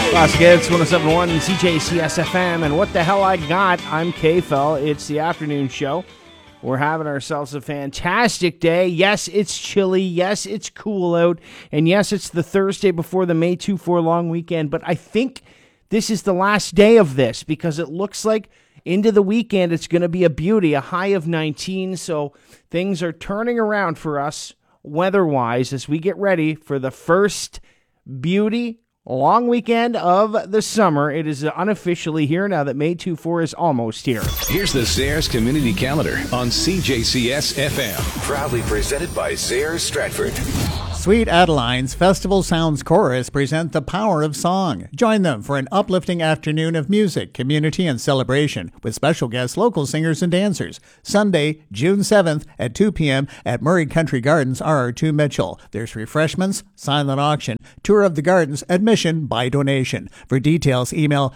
Classic Hits 107.1 CJCS FM, and what the hell I got? I'm K-Fel. It's the afternoon show. We're having ourselves a fantastic day. Yes, it's chilly. Yes, it's cool out. And yes, it's the Thursday before the May 2-4 long weekend. But I think this is the last day of this because it looks like into the weekend it's going to be a beauty, a high of 19. So things are turning around for us weather-wise as we get ready for the first beauty long weekend of the summer. It is unofficially here now that May 2-4 is almost here. Here's the Zayres Community Calendar on CJCS FM. Proudly presented by Zayres Stratford. Sweet Adeline's Festival Sounds Chorus present The Power of Song. Join them for an uplifting afternoon of music, community, and celebration with special guests, local singers, and dancers. Sunday, June 7th at 2 p.m. at Murray Country Gardens, RR2 Mitchell. There's refreshments, silent auction, tour of the gardens, admission by donation. For details, email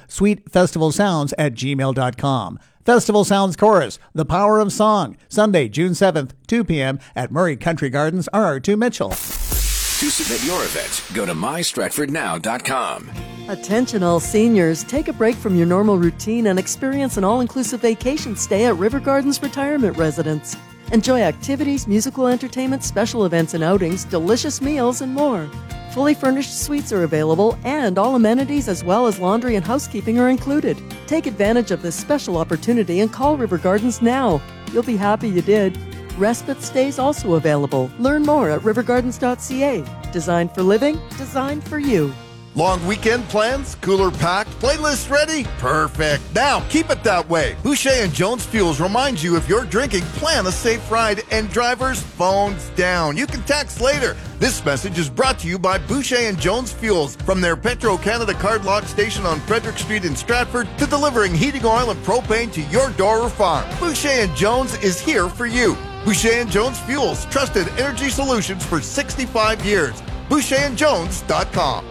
sweetfestivalsounds@gmail.com. Festival Sounds Chorus, The Power of Song, Sunday, June 7th, 2 p.m. at Murray Country Gardens, RR2 Mitchell. To submit your event, go to mystratfordnow.com. Attention all seniors, take a break from your normal routine and experience an all-inclusive vacation stay at River Gardens Retirement Residence. Enjoy activities, musical entertainment, special events and outings, delicious meals, and more. Fully furnished suites are available, and all amenities as well as laundry and housekeeping are included. Take advantage of this special opportunity and call River Gardens now. You'll be happy you did. Respite stays also available. Learn more at rivergardens.ca. Designed for living, designed for you. Long weekend plans? Cooler packed? Playlist ready? Perfect. Now, keep it that way. Boucher and Jones Fuels reminds you if you're drinking, plan a safe ride. And drivers, phones down. You can text later. This message is brought to you by Boucher and Jones Fuels. From their Petro-Canada card lock station on Frederick Street in Stratford to delivering heating oil and propane to your door or farm. Boucher and Jones is here for you. Boucher and Jones Fuels. Trusted energy solutions for 65 years. BoucherandJones.com.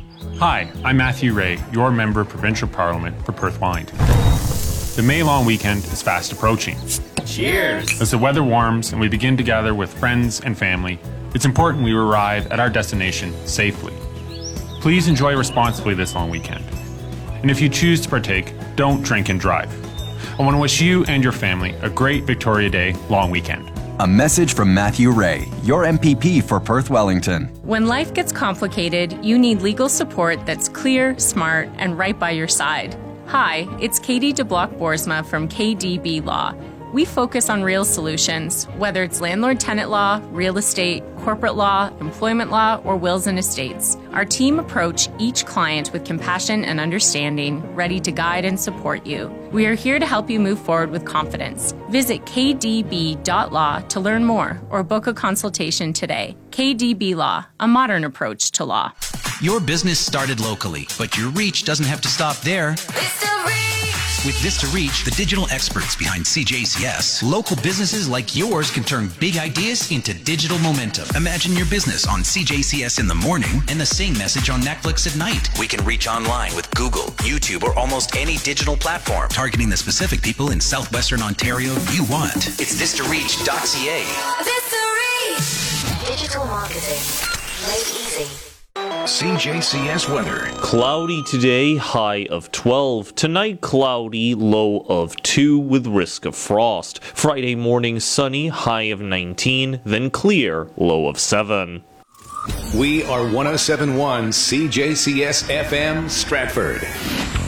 Hi, I'm Matthew Ray, your Member of Provincial Parliament for Perth Wellington. The May long weekend is fast approaching. Cheers! As the weather warms and we begin to gather with friends and family, it's important we arrive at our destination safely. Please enjoy responsibly this long weekend. And if you choose to partake, don't drink and drive. I want to wish you and your family a great Victoria Day long weekend. A message from Matthew Ray, your MPP for Perth Wellington. When life gets complicated, you need legal support that's clear, smart, and right by your side. Hi, it's Katie DeBlock-Boersma from KDB Law. We focus on real solutions, whether it's landlord-tenant law, real estate, corporate law, employment law, or wills and estates. Our team approach each client with compassion and understanding, ready to guide and support you. We are here to help you move forward with confidence. Visit kdb.law to learn more or book a consultation today. KDB Law, a modern approach to law. Your business started locally, but your reach doesn't have to stop there. With Vista Reach, the digital experts behind CJCS, local businesses like yours can turn big ideas into digital momentum. Imagine your business on CJCS in the morning and the same message on Netflix at night. We can reach online with Google, YouTube, or almost any digital platform, targeting the specific people in southwestern Ontario you want. It's VistaReach.ca. Vista Reach! Digital marketing made easy. CJCS weather. Cloudy today, high of 12. Tonight, cloudy, low of 2 with risk of frost. Friday morning, sunny, high of 19. Then clear, low of 7. We are 107.1 CJCS FM Stratford.